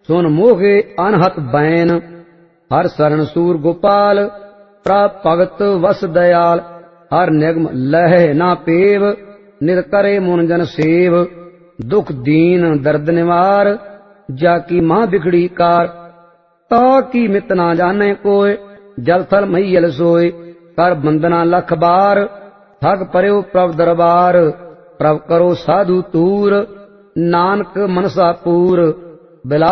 ਸੁਨ ਮੋਗੇ ਅਨਹਤ ਬੈਨ। ਹਰ ਸਰਣ ਸੂਰ ਗੋਪਾਲ, ਪ੍ਰਭ ਭਗਤ ਵਸ ਦਇਆਲ। ਹਰ ਨਿਗਮ ਲਹਿ ਨਾ ਪੇਵ, ਨਿਤ ਕਰੇ ਮੁਨ ਜਨ ਸੇਵ। ਦੁਖ ਦੀਨ ਦਰਦ ਨਿਵਾਰ, ਜਾ ਕੀ ਮਾਂ ਬਿਗੜੀ ਕਾਰ। ਤਾ ਕੀ ਮਿਤ ਨਾ ਜਾਣੇ ਕੋਇ, ਜਲ ਥਲ ਮਹੀਲ ਸੋਇ। ਕਰ ਬੰਦਨਾ ਲਖ ਬਾਰ, ਠਗ ਪਰਿਓ ਪ੍ਰਭ ਦਰਬਾਰ। ਪ੍ਰਭ ਕਰੋ ਸਾਧੂ ਤੂਰ, ਨਾਨਕ ਮਨਸਾ ਪੂਰ। ਬਿਲਾ